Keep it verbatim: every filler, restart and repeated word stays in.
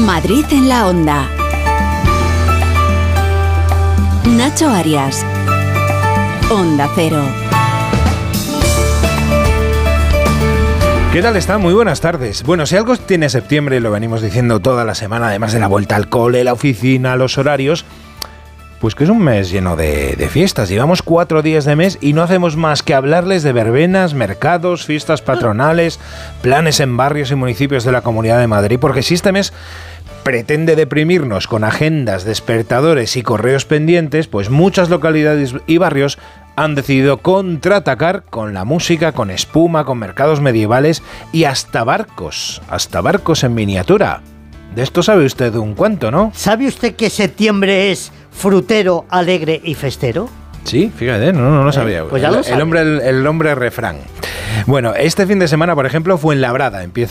Madrid en la Onda. Nacho Arias. Onda Cero. ¿Qué tal está? Muy buenas tardes. Bueno, si algo tiene septiembre, lo venimos diciendo toda la semana, además de la vuelta al cole, la oficina, los horarios, pues que es un mes lleno de, de fiestas. Llevamos cuatro días de mes y no hacemos más que hablarles de verbenas, mercados, fiestas patronales, planes en barrios y municipios de la Comunidad de Madrid, porque si este mes pretende deprimirnos con agendas, despertadores y correos pendientes, pues muchas localidades y barrios han decidido contraatacar con la música, con espuma, con mercados medievales y hasta barcos, hasta barcos en miniatura. De esto sabe usted un cuanto, ¿no? ¿Sabe usted que septiembre es frutero, alegre y festero? Sí, fíjate, no, no lo sabía. Pues ya lo el, el hombre, el, el hombre refrán. Bueno, este fin de semana, por ejemplo, Fuenlabrada empieza